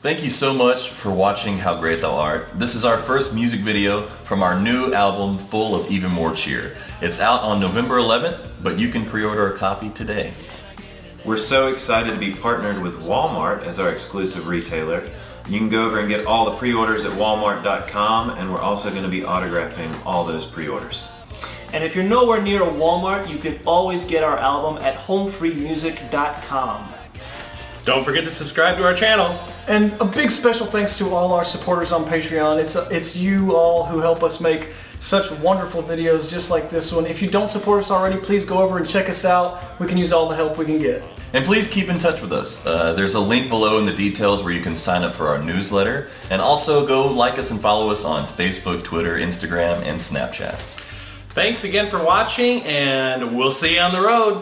Thank you so much for watching How Great Thou Art. This is our first music video from our new album, Full of Even More Cheer. It's out on November 11th, but you can pre-order a copy today. We're so excited to be partnered with Walmart as our exclusive retailer. You can go over and get all the pre-orders at walmart.com, and we're also going to be autographing all those pre-orders. And if you're nowhere near a Walmart, you can always get our album at homefreemusic.com. Don't forget to subscribe to our channel. And a big special thanks to all our supporters on Patreon. It's you all who help us make such wonderful videos just like this one. If you don't support us already, please go over and check us out. We can use all the help we can get. And please keep in touch with us. There's a link below in the details where you can sign up for our newsletter. And also go like us and follow us on Facebook, Twitter, Instagram, and Snapchat. Thanks again for watching, and we'll see you on the road.